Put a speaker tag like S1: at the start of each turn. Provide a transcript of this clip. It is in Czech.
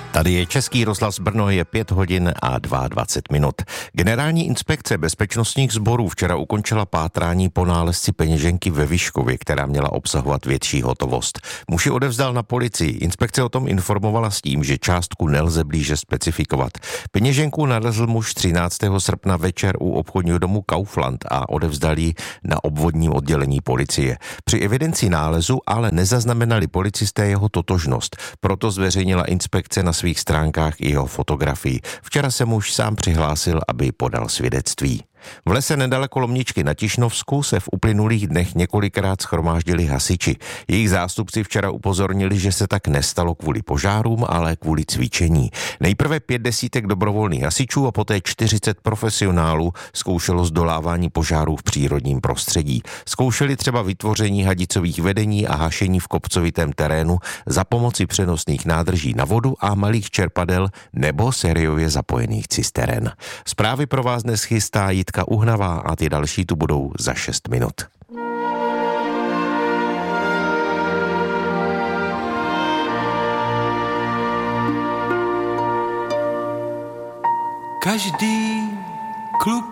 S1: Tady je Český rozhlas Brno, je 5 hodin a 22 minut. Generální inspekce bezpečnostních sborů včera ukončila pátrání po nálezci peněženky ve Vyškově, která měla obsahovat větší hotovost. Muž ji odevzdal na policii. Inspekce o tom informovala s tím, že částku nelze blíže specifikovat. Peněženku nalezl muž 13. srpna večer u obchodního domu Kaufland a odevzdal ji na obvodním oddělení policie. Při evidenci nálezu ale nezaznamenali policisté jeho totožnost, proto zveřejnila inspekce na svých stránkách i jeho fotografii. Včera se muž sám přihlásil, aby podal svědectví. V lese nedaleko Lomničky na Tišnovsku se v uplynulých dnech několikrát shromáždili hasiči. Jejich zástupci včera upozornili, že se tak nestalo kvůli požárům, ale kvůli cvičení. Nejprve 50 dobrovolných hasičů a poté 40 profesionálů zkoušelo zdolávání požárů v přírodním prostředí. Zkoušeli třeba vytvoření hadicových vedení a hašení v kopcovitém terénu za pomoci přenosných nádrží na vodu a malých čerpadel nebo sériově zapojených cisteren. Zprávy pro vás dnes chystá Jitka Uhnavá a ty další tu budou za 6 minut.
S2: Každý klub